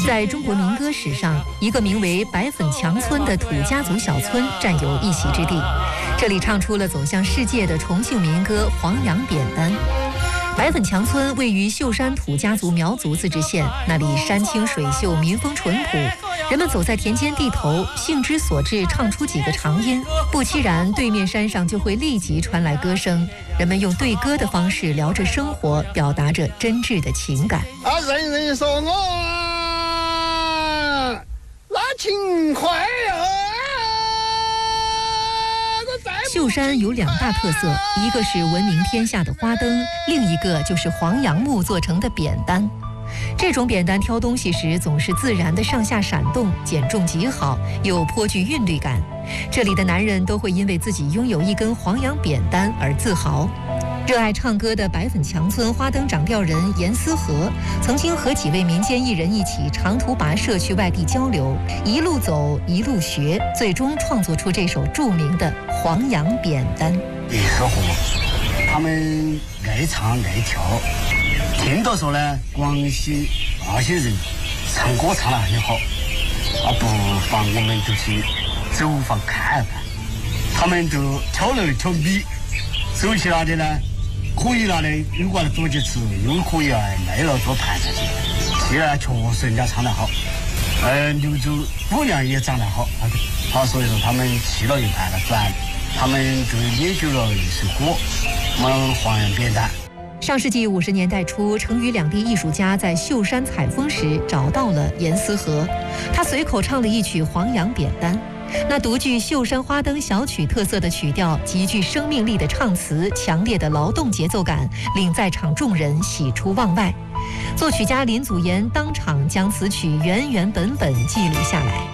在中国民歌史上，一个名为白粉墙村的土家族小村占有一席之地。这里唱出了走向世界的重庆民歌《黄杨扁担》。白粉墙村位于秀山土家族苗族自治县，那里山清水秀，民风淳朴。人们走在田间地头，兴之所至，唱出几个长音，不期然对面山上就会立即传来歌声。人们用对歌的方式聊着生活，表达着真挚的情感。 人人说我那情怀秀山有2大特色，一个是闻名天下的花灯，另一个就是黄杨木做成的扁担。这种扁担挑东西时总是自然的上下闪动，减重极好，又颇具韵律感。这里的男人都会因为自己拥有一根黄杨扁担而自豪。热爱唱歌的白粉墙村花灯掌调人严思和，曾经和几位民间艺人一起长途跋涉去外地交流，一路走一路学，最终创作出这首著名的《黄杨扁担》。 合伙，他们爱唱爱跳，听到说呢，广西那些人唱歌唱得很好，不妨我们就去走访看看。他们就挑肉挑米，收起来的呢，可以拿来有挂的煮着吃，又可以卖了做盘菜吃。现在确实人家唱得好，柳州姑娘也长得好，所以说他们去了一盘了转，他们就研究了一首歌，我们黄杨扁担。 上世纪50年代初，成渝两地艺术家在秀山采风时找到了严思和，他随口唱了一曲《黄杨扁担》。那独具秀山花灯小曲特色的曲调，极具生命力的唱词，强烈的劳动节奏感，令在场众人喜出望外。作曲家林祖岩当场将此曲原本记录下来。